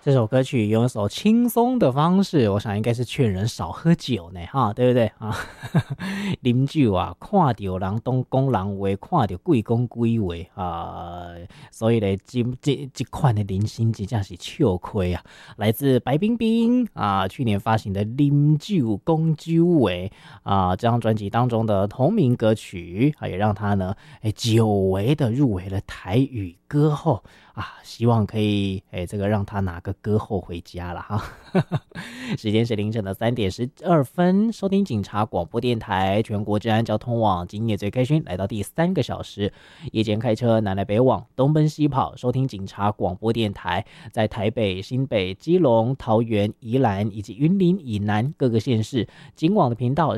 这首歌曲用一首轻松的方式，我想应该是劝人少喝酒呢，哈，对不对啊？啉酒啊，看到人东讲人话，看到鬼讲鬼话啊，所以呢，这款的零星真正是笑亏啊！来自白冰冰啊，去年发行的《啉酒讲酒话》啊，这张专辑当中的同名歌曲，也让他呢，久违的入围了台语歌后。啊，希望可以这个让他拿个歌后回家了哈。时间是凌晨的3:12，收听警察广播电台全国治安交通网，今夜最开心来到第3个小时，夜间开车南来北往，东奔西跑，收听警察广播电台，在台北、新北、基隆、桃园、宜兰以及云林以南各个县市警广的频道。